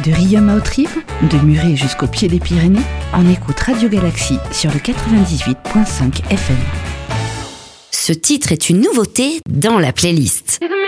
De Riom à Haute-Rive, de Muret jusqu'au pied des Pyrénées, on écoute Radio Galaxie sur le 98.5 FM. Ce titre est une nouveauté dans la playlist.